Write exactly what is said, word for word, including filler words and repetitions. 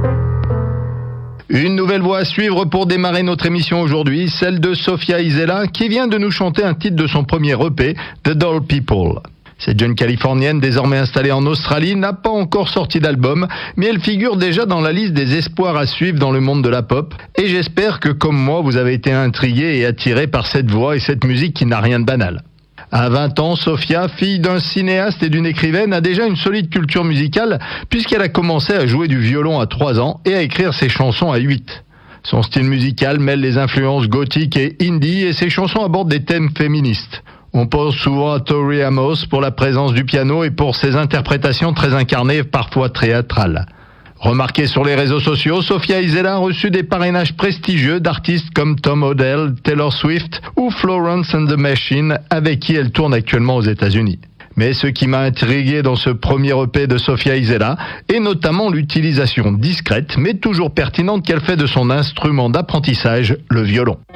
Une nouvelle voix à suivre pour démarrer notre émission aujourd'hui, celle de Sofia Isela, qui vient de nous chanter un titre de son premier E P, The Doll People. Cette jeune Californienne, désormais installée en Australie, n'a pas encore sorti d'album, mais elle figure déjà dans la liste des espoirs à suivre dans le monde de la pop. Et j'espère que, comme moi, vous avez été intrigué et attiré par cette voix et cette musique qui n'a rien de banal. À vingt ans, Sofia, fille d'un cinéaste et d'une écrivaine, a déjà une solide culture musicale puisqu'elle a commencé à jouer du violon à trois ans et à écrire ses chansons à huit. Son style musical mêle les influences gothiques et indie et ses chansons abordent des thèmes féministes. On pense souvent à Tori Amos pour la présence du piano et pour ses interprétations très incarnées, parfois théâtrales. Remarquée sur les réseaux sociaux, Sofia Isela a reçu des parrainages prestigieux d'artistes comme Tom Odell, Taylor Swift ou Florence and the Machine, avec qui elle tourne actuellement aux États-Unis. Mais ce qui m'a intrigué dans ce premier E P de Sofia Isela est notamment l'utilisation discrète mais toujours pertinente qu'elle fait de son instrument d'apprentissage, le violon.